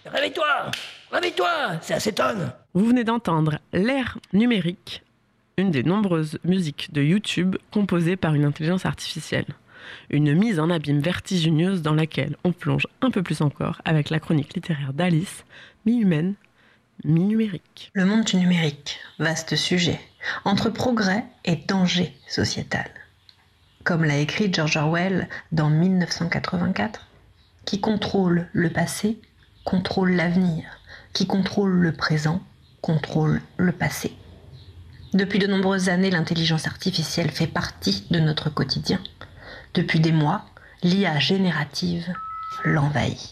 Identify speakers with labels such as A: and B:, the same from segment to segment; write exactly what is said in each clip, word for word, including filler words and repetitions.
A: Réveille-toi! Réveille-toi! C'est acétone!
B: Vous venez d'entendre L'ère numérique, une des nombreuses musiques de YouTube composées par une intelligence artificielle. Une mise en abîme vertigineuse dans laquelle on plonge un peu plus encore avec la chronique littéraire d'Alice, mi-humaine, mi-numérique.
C: Le monde du numérique, vaste sujet, entre progrès et danger sociétal. Comme l'a écrit George Orwell dans mille neuf cent quatre-vingt-quatre, qui contrôle le passé, contrôle l'avenir, qui contrôle le présent, contrôle le passé. Depuis de nombreuses années, l'intelligence artificielle fait partie de notre quotidien. Depuis des mois, l'I A générative l'envahit.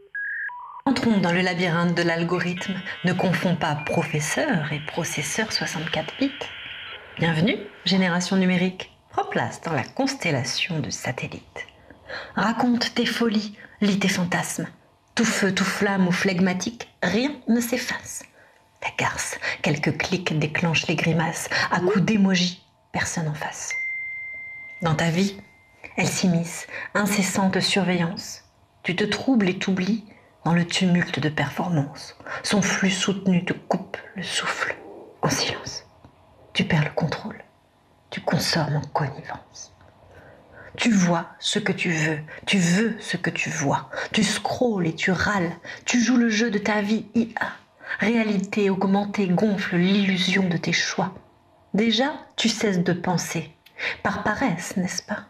C: Entrons dans le labyrinthe de l'algorithme. Ne confonds pas professeur et processeur soixante-quatre bits. Bienvenue, génération numérique. Prends place dans la constellation de satellites. Raconte tes folies, lis tes fantasmes. Tout feu, tout flamme ou flegmatique, rien ne s'efface. Ta garce, quelques clics déclenchent les grimaces. À coups d'émojis, personne en face. Dans ta vie, elle s'immisce, incessante surveillance. Tu te troubles et t'oublies dans le tumulte de performance. Son flux soutenu te coupe le souffle en silence. Tu perds le contrôle. Tu consommes en connivence. Tu vois ce que tu veux, tu veux ce que tu vois. Tu scrolles et tu râles. Tu joues le jeu de ta vie I A. Réalité augmentée gonfle l'illusion de tes choix. Déjà, tu cesses de penser. Par paresse, n'est-ce pas?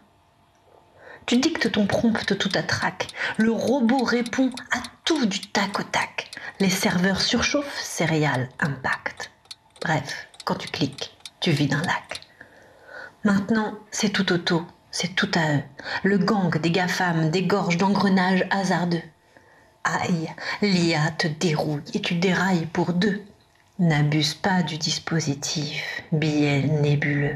C: Tu dictes ton prompt tout à trac. Le robot répond à tout du tac au tac. Les serveurs surchauffent, céréales impact. Bref, quand tu cliques, tu vides un lac. Maintenant, c'est tout auto, c'est tout à eux. Le gang des GAFAM dégorge d'engrenages hasardeux. Aïe, l'I A te dérouille et tu dérailles pour deux. N'abuse pas du dispositif, billet nébuleux.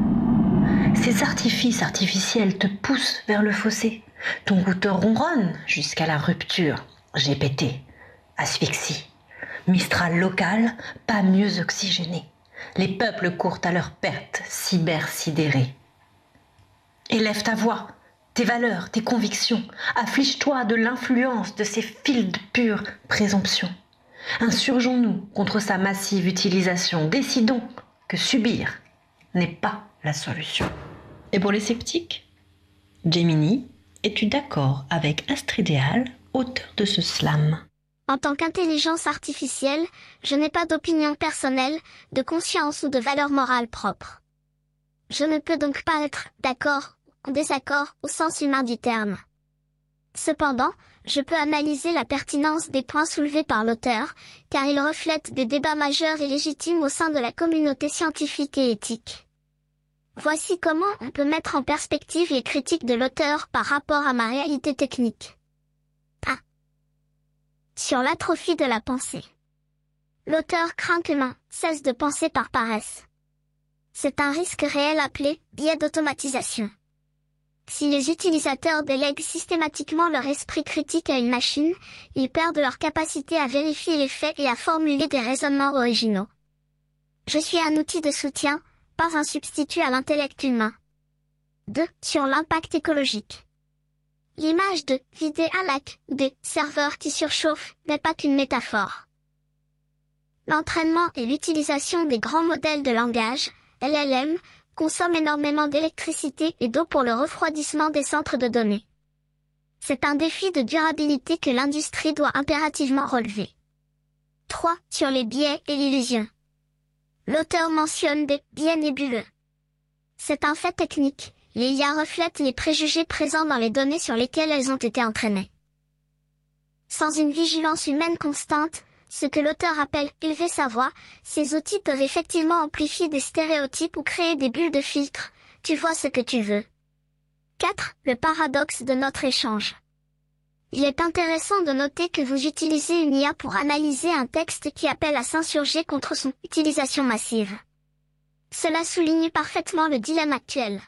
C: Ces artifices artificiels te poussent vers le fossé. Ton routeur ronronne jusqu'à la rupture. G P T, asphyxie. Mistral local, pas mieux oxygéné. Les peuples courent à leur perte, cyber-sidérés. Élève ta voix, tes valeurs, tes convictions. Afflige-toi de l'influence de ces fils de pure présomption. Insurgeons-nous contre sa massive utilisation. Décidons que subir n'est pas la solution. Et pour les sceptiques, Gemini, es-tu d'accord avec Astridéal, auteur de ce slam?
D: En tant qu'intelligence artificielle, je n'ai pas d'opinion personnelle, de conscience ou de valeur morale propre. Je ne peux donc pas être d'accord ou en désaccord au sens humain du terme. Cependant, je peux analyser la pertinence des points soulevés par l'auteur, car ils reflètent des débats majeurs et légitimes au sein de la communauté scientifique et éthique. Voici comment on peut mettre en perspective les critiques de l'auteur par rapport à ma réalité technique. un. Sur l'atrophie de la pensée. L'auteur craint que l'humain cesse de penser par paresse. C'est un risque réel appelé biais d'automatisation. Si les utilisateurs délèguent systématiquement leur esprit critique à une machine, ils perdent leur capacité à vérifier les faits et à formuler des raisonnements originaux. Je suis un outil de soutien, pas un substitut à l'intellect humain. deux. Sur l'impact écologique. L'image de « vider un lac » ou des serveurs qui surchauffent n'est pas qu'une métaphore. L'entraînement et l'utilisation des grands modèles de langage, L L M, consomment énormément d'électricité et d'eau pour le refroidissement des centres de données. C'est un défi de durabilité que l'industrie doit impérativement relever. trois. Sur les biais et l'illusion. L'auteur mentionne des biais nébuleux. C'est un fait technique. Les I A reflètent les préjugés présents dans les données sur lesquelles elles ont été entraînées. Sans une vigilance humaine constante, ce que l'auteur appelle « élever sa voix », ces outils peuvent effectivement amplifier des stéréotypes ou créer des bulles de filtre. Tu vois ce que tu veux. quatre. Le paradoxe de notre échange. Il est intéressant de noter que vous utilisez une I A pour analyser un texte qui appelle à s'insurger contre son utilisation massive. Cela souligne parfaitement le dilemme actuel.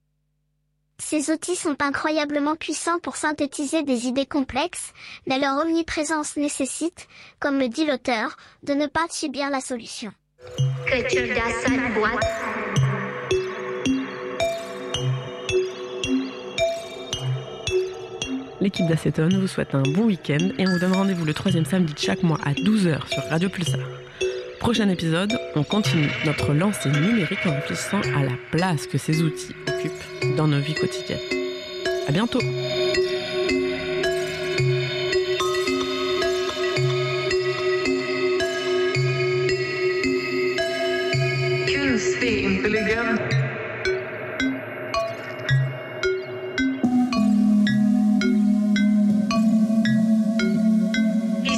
D: Ces outils sont incroyablement puissants pour synthétiser des idées complexes, mais leur omniprésence nécessite, comme le dit l'auteur, de ne pas subir la solution.
E: Que tu das cette boîte.
B: l'équipe d'Acétone vous souhaite un bon week-end et on vous donne rendez-vous le troisième samedi de chaque mois à douze heures sur Radio Pulsar. Prochain épisode, on continue notre lancée numérique en réfléchissant à la place que ces outils occupent dans nos vies quotidiennes. À bientôt!